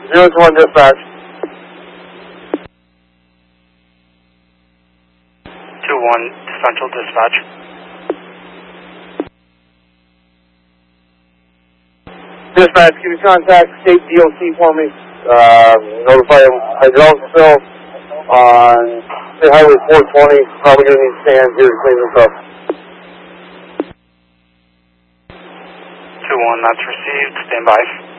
021 dispatch. 2-1 Central Dispatch. Dispatch, can you contact State DOC for me? Notify them hydraulic spill on State Highway 420. Probably going to need stands here to clean this up. 2-1, that's received. Stand by.